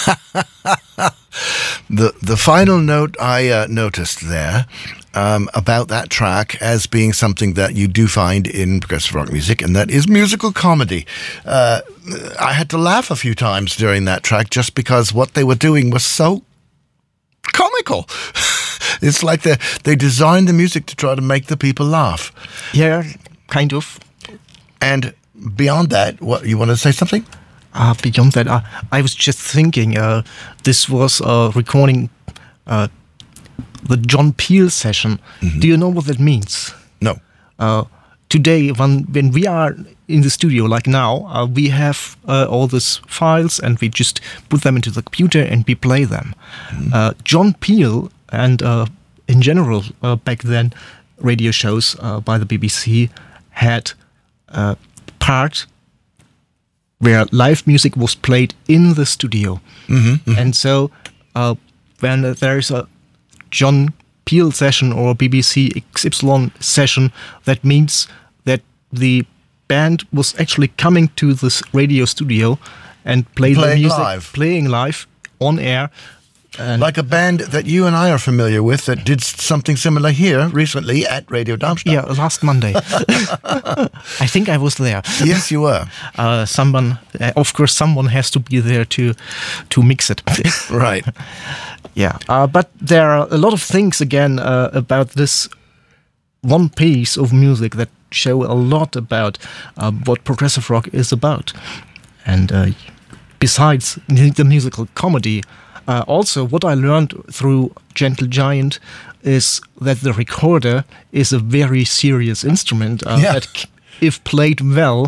The final note I noticed there about that track as being something that you do find in progressive rock music, and that is musical comedy. I had to laugh a few times during that track just because what they were doing was so comical. It's like they designed the music to try to make the people laugh. Yeah, kind of. And beyond that, what you want to say something? Beyond that, I was just thinking, this was recording the John Peel session. Mm-hmm. Do you know what that means? No. Today, when we are in the studio, like now, we have all these files and we just put them into the computer and we play them. Mm-hmm. John Peel and in general, back then, radio shows by the BBC had part where live music was played in the studio. Mm-hmm, mm-hmm. And so when there's a John Peel session or BBC XY session, that means that the band was actually coming to this radio studio and playing the music, playing live on air. And like a band that you and I are familiar with that did something similar here recently at Radio Darmstadt. Yeah, last Monday. I think I was there. Yes, you were. Of course, someone has to be there to mix it. Right. Yeah, but there are a lot of things, again, about this one piece of music that show a lot about what progressive rock is about. And besides the musical comedy, also, what I learned through Gentle Giant is that the recorder is a very serious instrument that, if played well,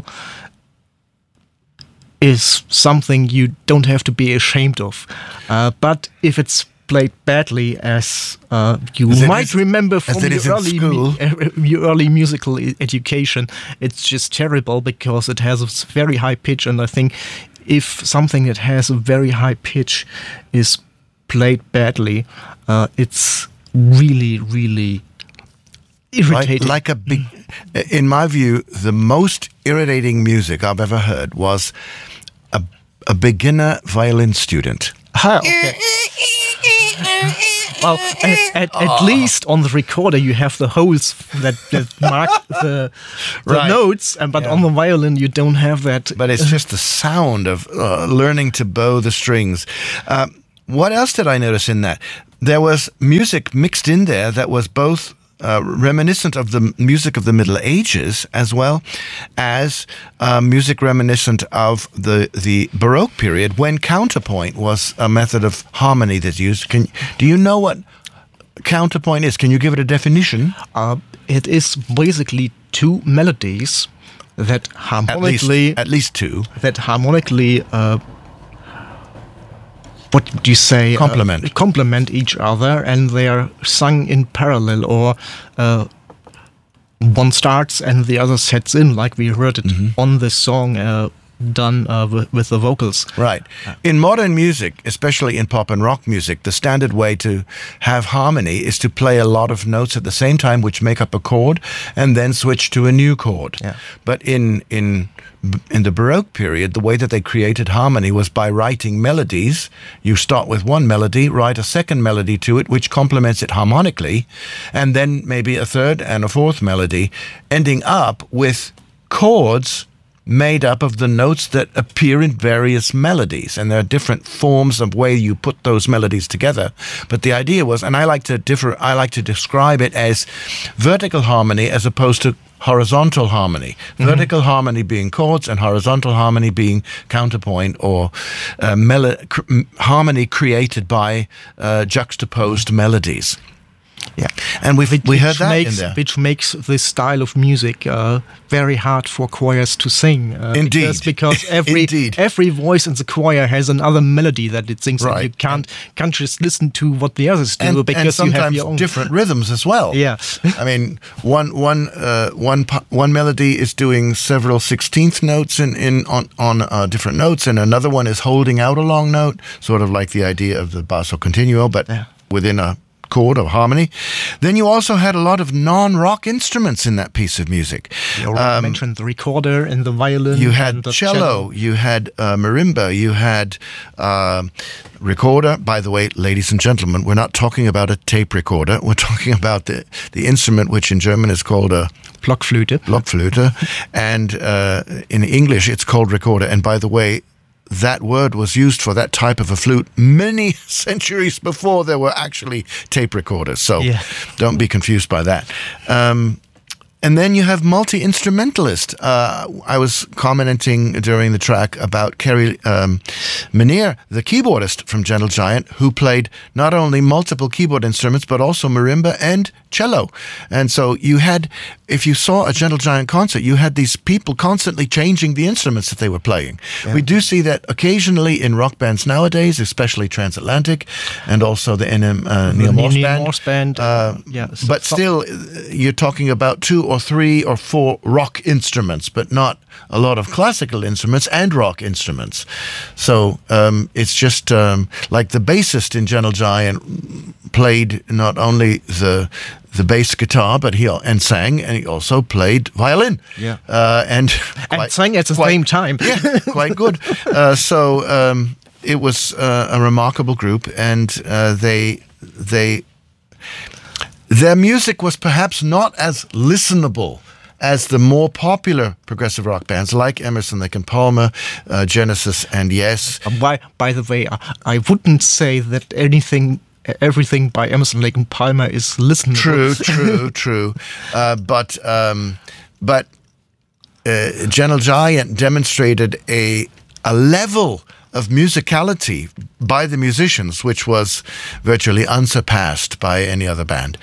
is something you don't have to be ashamed of. But if it's played badly, as you might remember from your early musical education, it's just terrible because it has a very high pitch, and I think if something that has a very high pitch is played badly, it's really, really irritating. Like a big, in my view, the most irritating music I've ever heard was a beginner violin student. Okay. Well, at least on the recorder you have the holes that mark the notes, but on the violin you don't have that. But it's just the sound of learning to bow the strings. What else did I notice in that? There was music mixed in there that was both reminiscent of the music of the Middle Ages as well as music reminiscent of the Baroque period, when counterpoint was a method of harmony that's used. Do you know what counterpoint is? Can you give it a definition? It is basically two melodies that harmonically... At least two. That harmonically... what do you say? Complement each other, and they are sung in parallel, or one starts and the other sets in, like we heard it on this song done with the vocals. Right. In modern music, especially in pop and rock music, the standard way to have harmony is to play a lot of notes at the same time, which make up a chord, and then switch to a new chord. Yeah. But in the Baroque period, the way that they created harmony was by writing melodies. You start with one melody, write a second melody to it, which complements it harmonically, and then maybe a third and a fourth melody, ending up with chords made up of the notes that appear in various melodies. And there are different forms of way you put those melodies together. But the idea was, and I like to describe it as vertical harmony as opposed to horizontal harmony. Mm-hmm. Vertical harmony being chords and horizontal harmony being counterpoint or harmony created by juxtaposed melodies. Yeah, and we heard that in there. Which makes this style of music very hard for choirs to sing. Indeed. Because every voice in the choir has another melody that it sings, right. And you can't just listen to what the others do, because and you have your own different rhythms as well. Yeah, I mean one melody is doing several 16th notes on different notes, and another one is holding out a long note, sort of like the idea of the basso continuo, but within a chord or harmony. Then you also had a lot of non-rock instruments in that piece of music. You already mentioned the recorder and the violin. You had and the cello, you had marimba, you had recorder. By the way, ladies and gentlemen, we're not talking about a tape recorder. We're talking about the instrument which in German is called a Blockflöte. Blockflöte. And in English, it's called recorder. And by the way, that word was used for that type of a flute many centuries before there were actually tape recorders. So don't be confused by that. And then you have multi-instrumentalist. I was commenting during the track about Kerry Minnear, the keyboardist from Gentle Giant, who played not only multiple keyboard instruments, but also marimba and cello. And so you had, if you saw a Gentle Giant concert, you had these people constantly changing the instruments that they were playing. Yeah. We do see that occasionally in rock bands nowadays, especially Transatlantic, and also the Neil Morse Band. But still, you're talking about 2 or 3 or 4 rock instruments, but not a lot of classical instruments and rock instruments. So it's just like the bassist in Gentle Giant played not only the bass guitar, but he also played violin. Yeah, and sang at the same time. Yeah, quite good. It was a remarkable group, and their music was perhaps not as listenable as the more popular progressive rock bands like Emerson, Lake and Palmer, Genesis, and Yes. By the way, I wouldn't say that everything by Emerson, Lake and Palmer is listenable. True. But Gentle Giant demonstrated a level of musicality by the musicians which was virtually unsurpassed by any other band.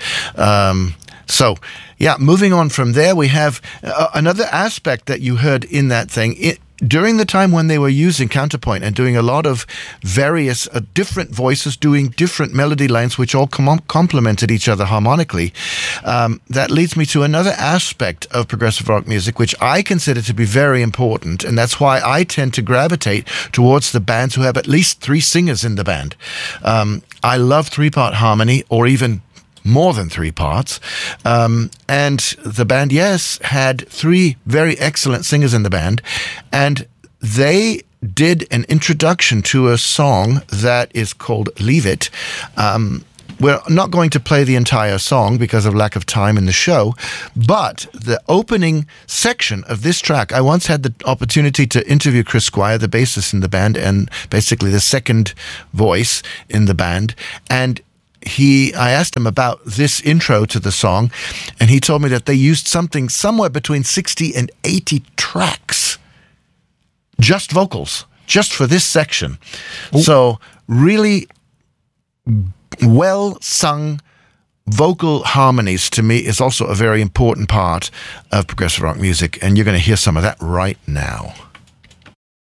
Moving on from there, we have another aspect that you heard in that thing. During the time when they were using counterpoint and doing a lot of various different voices, doing different melody lines, which all complemented each other harmonically, that leads me to another aspect of progressive rock music, which I consider to be very important, and that's why I tend to gravitate towards the bands who have at least 3 singers in the band. I love 3-part harmony, or even more than 3 parts. And the band Yes had 3 very excellent singers in the band, and they did an introduction to a song that is called Leave It. We're not going to play the entire song because of lack of time in the show, but the opening section of this track, I once had the opportunity to interview Chris Squire, the bassist in the band, and basically the second voice in the band, and I asked him about this intro to the song, and he told me that they used something somewhere between 60 and 80 tracks, just vocals, just for this section. Ooh. So really well sung vocal harmonies to me is also a very important part of progressive rock music, and you're going to hear some of that right now.